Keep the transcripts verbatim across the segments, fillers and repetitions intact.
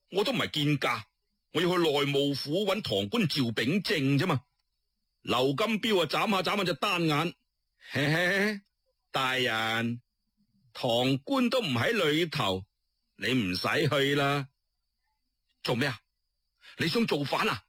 我都唔係見駕，我要去內務府揾堂官趙秉正啫嘛。劉金彪啊，眨下眨下隻單眼，嘿嘿，大人，堂官都唔喺裏頭，你唔使去啦。做咩啊？你想造反啊？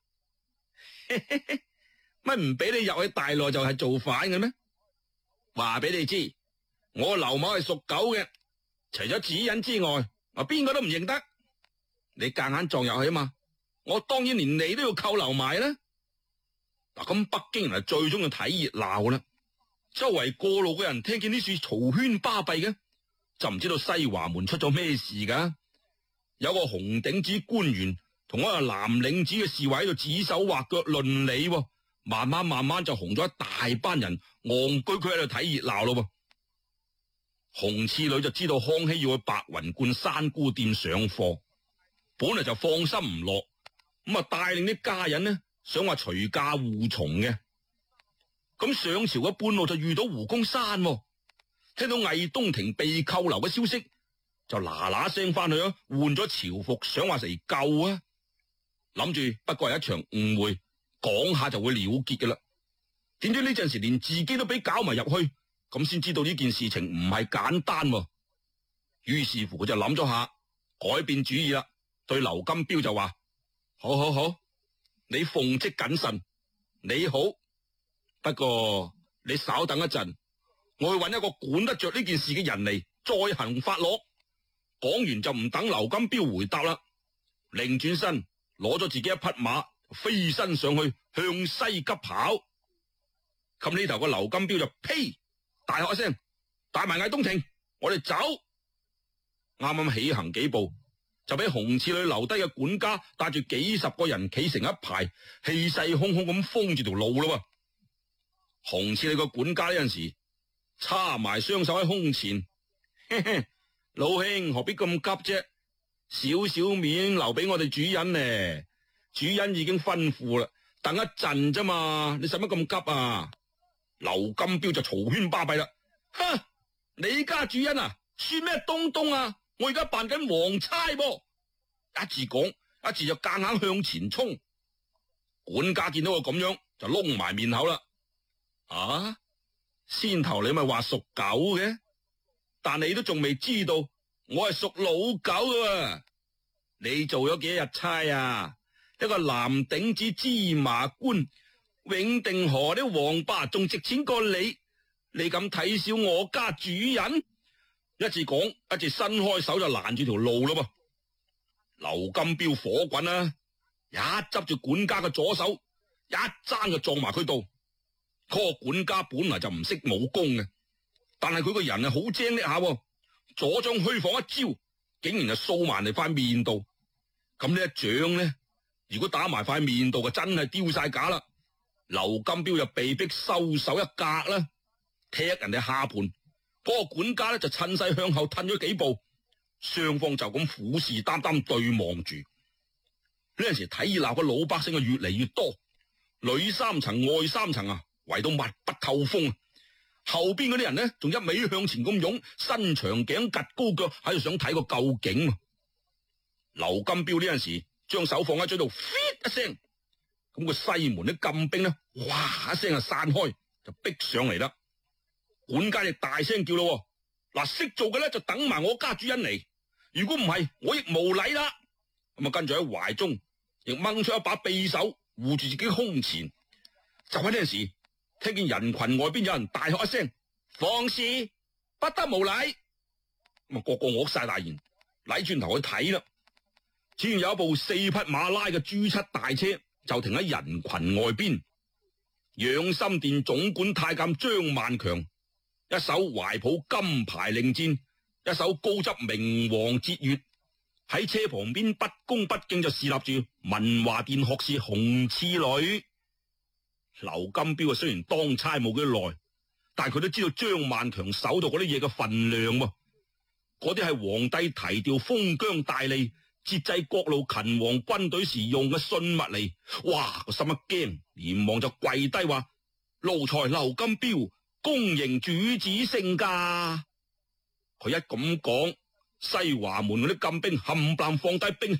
乜唔俾你入去大內就係造反嘅咩？話俾你知，我劉某係屬狗嘅，除咗主人之外，我邊個都唔認得。你夾硬撞入去啊嘛，我當然連你都要扣留埋啦。嗱，咁北京人係最中意睇熱鬧啦，周圍過路嘅人聽見啲事嘈喧巴閉嘅，就唔知道西華門出咗咩事噶。有個紅頂子官員同一個藍領子嘅侍衛喺度指手畫腳論理，慢慢慢慢就紅咗一大班人戇居居喺度睇熱鬧咯。洪次女就知道康熙要去白雲觀山姑店上課，本嚟就放心唔落，咁啊帶領啲家人呢，想話隨駕護從嘅。咁上朝嘅半路就遇到胡公山，聽到魏東庭被扣留嘅消息，就嗱嗱聲翻去啊，換咗朝服，想話嚟救啊，諗住不過係一場誤會，講下就會了結嘅啦。點知呢陣時連自己都俾搞埋入去，咁先知道呢件事情唔係簡單。於是乎佢就諗咗下，改變主意啦，對劉金彪就話：好好好，你奉職謹慎，你好。不過你稍等一陣，我去揾一個管得着呢件事嘅人嚟，再行發落。講完就唔等劉金彪回答啦，擰轉身攞咗自己一匹馬，飛身上去向西急跑。咁呢頭個劉金彪就呸大喝一聲，帶埋魏東庭，我哋走。啱啱起行幾步，就俾洪次女留低嘅管家帶住幾十個人企成一排，氣勢洶洶咁封住條路咯。洪次女個管家呢陣時叉埋雙手喺胸前，嘿嘿，老兄何必咁急啫？少少面留俾我哋主人呢，主人已經吩咐啦，等一陣啫嘛，你使乜咁急啊？劉金彪就嘈喧巴閉啦，哼，你家主人啊，算咩東東啊？我而家扮緊皇差噃，一字講一字就夾硬向前衝。管家見到我咁樣就窿埋面口啦。啊，先頭你咪話屬狗嘅，但你都仲未知道我係屬老狗噶。你做咗幾日差啊？一個藍頂子芝麻官，永定河啲王八仲值錢過你，你咁睇小我家主人？一字講一字伸開手就攔住條路咯噃。劉金彪火滾啦，一執住管家嘅左手，一爭就撞埋佢度。嗰個管家本來就唔識武功嘅，但係佢個人係好精叻下，左將虛晃一招，竟然就掃埋嚟塊面度。咁呢一掌呢，如果打埋塊面度，就真係丟晒架啦。劉金彪就被逼收手一格啦，踢人哋下盤。嗰個管家咧就趁勢向後褪咗幾步，雙方就咁虎視眈眈對望住。呢陣時睇熱鬧嘅老百姓啊越嚟越多，裏三層外三層啊，圍到密不透風。後邊嗰啲人呢，仲一味向前咁湧，伸長頸趷高腳喺度想睇個究竟。劉金彪呢陣時將手放喺嘴度 ，fit 一聲，咁個西門啲禁兵呢，哇一聲就散開，就逼上嚟啦。管家亦大聲叫咯，嗱，識做嘅咧就等埋我家主人嚟，如果唔係我亦無禮啦。咁啊跟住喺懷中亦掹出一把匕首護住自己胸前。就喺呢陣時，聽見人群外邊有人大喝一聲：放肆，不得無禮！咁啊個個惡晒大言，禮轉頭去睇啦。只見有一部四匹馬拉嘅朱漆大車就停喺人群外邊，養心殿總管太監張萬強，一手懷抱金牌令箭，一手高執明王節鉞，喺車旁邊不恭不敬就侍立住文華殿學士洪次女。劉金彪啊，雖然當差冇幾耐，但係佢都知道張萬強手度嗰啲嘢嘅分量喎。嗰啲係皇帝提調封疆大吏、節制各路勤王軍隊時用嘅信物嚟。哇，個心一驚，連忙就跪低話：奴才劉金彪恭迎主子聖駕。佢一咁講，西華門嗰啲禁兵冚唪唥放低兵器。